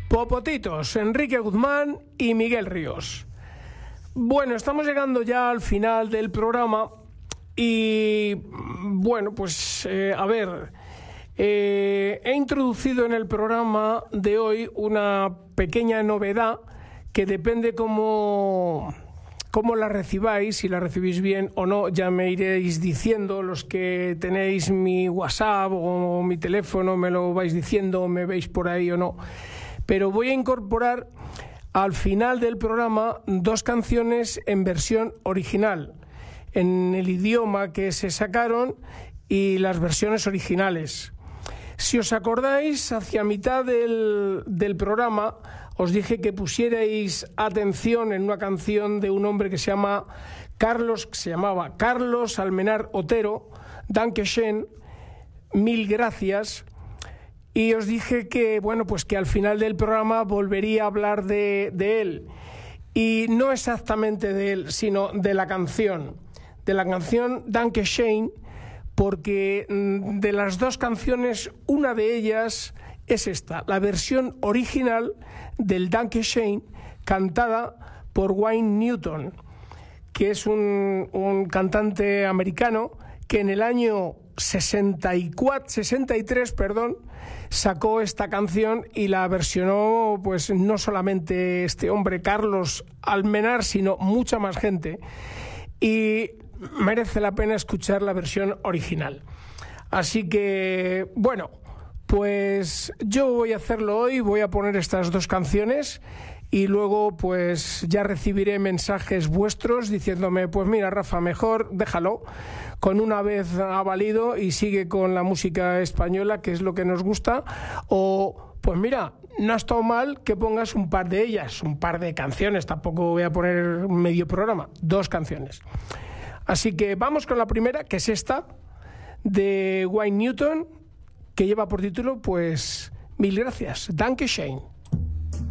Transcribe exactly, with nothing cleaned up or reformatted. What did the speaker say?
Popotitos, Enrique Guzmán y Miguel Ríos. Bueno, estamos llegando ya al final del programa y bueno, pues eh, a ver, eh, he introducido en el programa de hoy una pequeña novedad que depende cómo, cómo la recibáis, si la recibís bien o no, ya me iréis diciendo, los que tenéis mi WhatsApp o mi teléfono me lo vais diciendo, me veis por ahí o no. Pero voy a incorporar al final del programa dos canciones en versión original, en el idioma que se sacaron y las versiones originales. Si os acordáis, hacia mitad del, del programa os dije que pusierais atención en una canción de un hombre que se llama Carlos, que se llamaba Carlos Almenar Otero, Dankeschön, mil gracias. Y os dije que, bueno, pues que al final del programa volvería a hablar de, de él. Y no exactamente de él, sino de la canción. De la canción Dankeschön, porque de las dos canciones, una de ellas es esta, la versión original del Dankeschön, cantada por Wayne Newton, que es un, un cantante americano que en el año sesenta y cuatro, sesenta y tres, perdón, sacó esta canción y la versionó, pues no solamente este hombre Carlos Almenar, sino mucha más gente, y merece la pena escuchar la versión original. Así que, bueno, pues yo voy a hacerlo hoy, voy a poner estas dos canciones y luego pues ya recibiré mensajes vuestros diciéndome, pues mira Rafa, mejor déjalo, con una vez ha valido y sigue con la música española, que es lo que nos gusta, o pues mira, no ha estado mal que pongas un par de ellas, un par de canciones, tampoco voy a poner medio programa, dos canciones. Así que vamos con la primera, que es esta, de Wayne Newton, que lleva por título, pues, mil gracias, Dankeschön.